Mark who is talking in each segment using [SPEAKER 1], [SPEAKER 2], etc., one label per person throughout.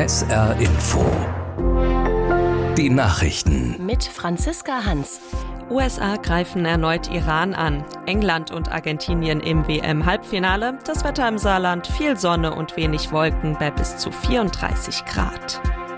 [SPEAKER 1] SR Info. Die Nachrichten.
[SPEAKER 2] Mit Franziska Hans.
[SPEAKER 3] USA greifen erneut Iran an. England und Argentinien im WM-Halbfinale. Das Wetter im Saarland, viel Sonne und wenig Wolken bei bis zu 34 Grad.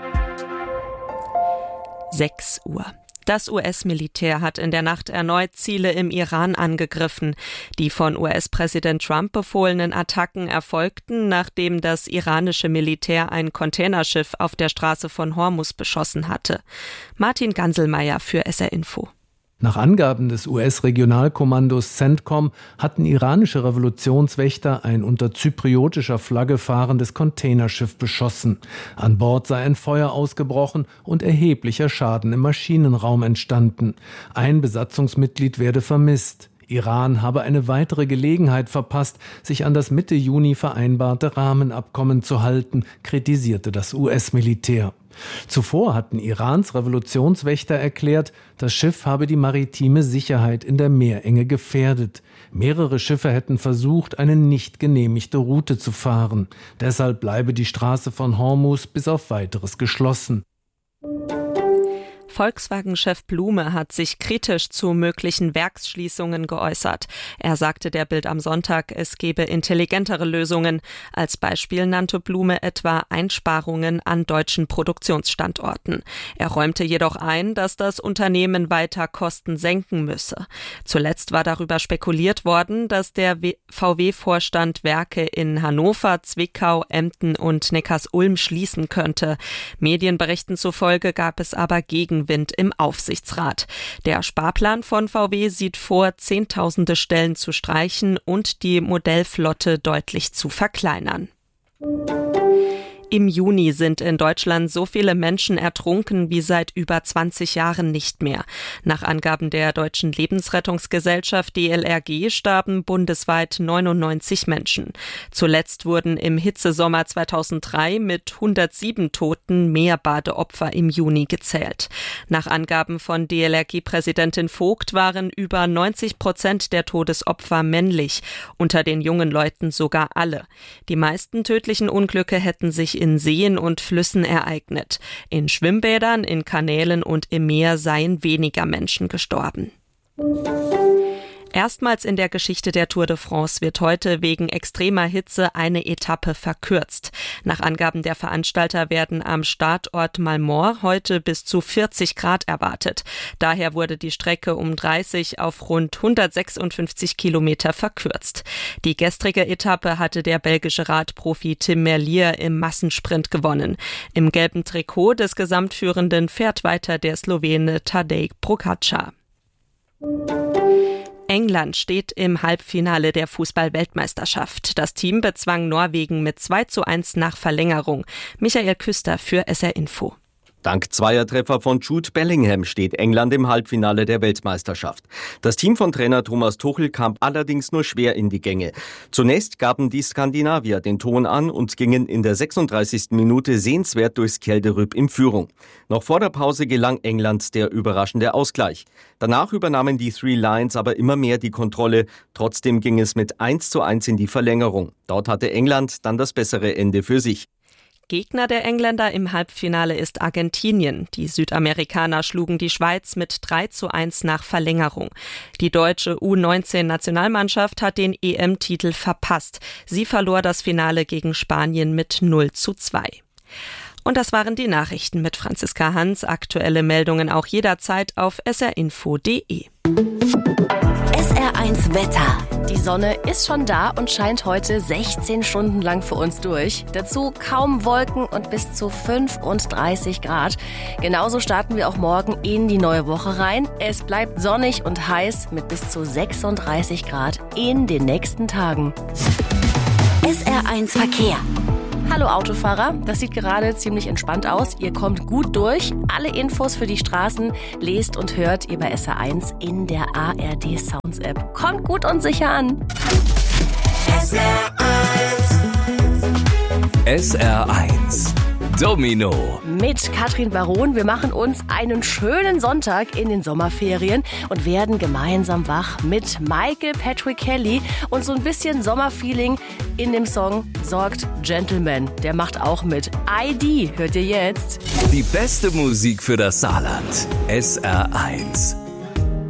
[SPEAKER 3] 6 Uhr. Das US-Militär hat in der Nacht erneut Ziele im Iran angegriffen. Die von US-Präsident Trump befohlenen Attacken erfolgten, nachdem das iranische Militär ein Containerschiff auf der Straße von Hormuz beschossen hatte. Martin Ganselmeier für SR Info.
[SPEAKER 4] Nach Angaben des US-Regionalkommandos CENTCOM hatten iranische Revolutionswächter ein unter zypriotischer Flagge fahrendes Containerschiff beschossen. An Bord sei ein Feuer ausgebrochen und erheblicher Schaden im Maschinenraum entstanden. Ein Besatzungsmitglied werde vermisst. Iran habe eine weitere Gelegenheit verpasst, sich an das Mitte Juni vereinbarte Rahmenabkommen zu halten, kritisierte das US-Militär. Zuvor hatten Irans Revolutionswächter erklärt, das Schiff habe die maritime Sicherheit in der Meerenge gefährdet. Mehrere Schiffe hätten versucht, eine nicht genehmigte Route zu fahren. Deshalb bleibe die Straße von Hormuz bis auf Weiteres geschlossen.
[SPEAKER 3] Volkswagen-Chef Blume hat sich kritisch zu möglichen Werksschließungen geäußert. Er sagte der Bild am Sonntag, es gebe intelligentere Lösungen. Als Beispiel nannte Blume etwa Einsparungen an deutschen Produktionsstandorten. Er räumte jedoch ein, dass das Unternehmen weiter Kosten senken müsse. Zuletzt war darüber spekuliert worden, dass der VW-Vorstand Werke in Hannover, Zwickau, Emden und Neckarsulm schließen könnte. Medienberichten zufolge gab es aber Gegenwind im Aufsichtsrat. Der Sparplan von VW sieht vor, Zehntausende Stellen zu streichen und die Modellflotte deutlich zu verkleinern. Im Juni sind in Deutschland so viele Menschen ertrunken wie seit über 20 Jahren nicht mehr. Nach Angaben der Deutschen Lebensrettungsgesellschaft DLRG starben bundesweit 99 Menschen. Zuletzt wurden im Hitzesommer 2003 mit 107 Toten mehr Badeopfer im Juni gezählt. Nach Angaben von DLRG-Präsidentin Vogt waren über 90% der Todesopfer männlich, unter den jungen Leuten sogar alle. Die meisten tödlichen Unglücke hätten sich in Seen und Flüssen ereignet. In Schwimmbädern, in Kanälen und im Meer seien weniger Menschen gestorben. Erstmals in der Geschichte der Tour de France wird heute wegen extremer Hitze eine Etappe verkürzt. Nach Angaben der Veranstalter werden am Startort Malmort heute bis zu 40 Grad erwartet. Daher wurde die Strecke um 30 auf rund 156 Kilometer verkürzt. Die gestrige Etappe hatte der belgische Radprofi Tim Merlier im Massensprint gewonnen. Im gelben Trikot des Gesamtführenden fährt weiter der Slowene Tadej Pogačar. England steht im Halbfinale der Fußball-Weltmeisterschaft. Das Team bezwang Norwegen mit 2:1 nach Verlängerung. Michael Küster für SR Info.
[SPEAKER 5] Dank Zweiertreffer von Jude Bellingham steht England im Halbfinale der Weltmeisterschaft. Das Team von Trainer Thomas Tuchel kam allerdings nur schwer in die Gänge. Zunächst gaben die Skandinavier den Ton an und gingen in der 36. Minute sehenswert durchs Kälderüb in Führung. Noch vor der Pause gelang England der überraschende Ausgleich. Danach übernahmen die Three Lions aber immer mehr die Kontrolle. Trotzdem ging es mit 1:1 in die Verlängerung. Dort hatte England dann das bessere Ende für sich.
[SPEAKER 3] Gegner der Engländer im Halbfinale ist Argentinien. Die Südamerikaner schlugen die Schweiz mit 3:1 nach Verlängerung. Die deutsche U19-Nationalmannschaft hat den EM-Titel verpasst. Sie verlor das Finale gegen Spanien mit 0:2. Und das waren die Nachrichten mit Franziska Hans. Aktuelle Meldungen auch jederzeit auf srinfo.de.
[SPEAKER 2] SR1 Wetter. Die Sonne ist schon da und scheint heute 16 Stunden lang für uns durch. Dazu kaum Wolken und bis zu 35 Grad. Genauso starten wir auch morgen in die neue Woche rein. Es bleibt sonnig und heiß mit bis zu 36 Grad in den nächsten Tagen.
[SPEAKER 6] SR1 Verkehr.
[SPEAKER 2] Hallo Autofahrer, das sieht gerade ziemlich entspannt aus. Ihr kommt gut durch. Alle Infos für die Straßen lest und hört ihr bei SR1 in der ARD Sounds App. Kommt gut und sicher an.
[SPEAKER 1] SR1 Domino.
[SPEAKER 2] Mit Katrin Baron. Wir machen uns einen schönen Sonntag in den Sommerferien und werden gemeinsam wach mit Michael Patrick Kelly. Und so ein bisschen Sommerfeeling in dem Song sorgt Gentleman. Der macht auch mit. ID hört ihr jetzt.
[SPEAKER 1] Die beste Musik für das Saarland. SR1.